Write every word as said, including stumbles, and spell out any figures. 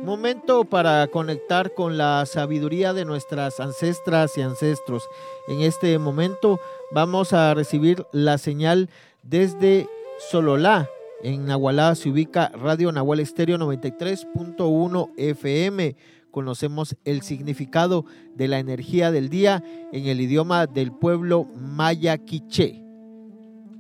Momento para conectar con la sabiduría de nuestras ancestras y ancestros. En este momento vamos a recibir la señal desde Sololá. En Nahualá se ubica Radio Nahual Estéreo noventa y tres punto uno F M. Conocemos el significado de la energía del día en el idioma del pueblo maya quiché.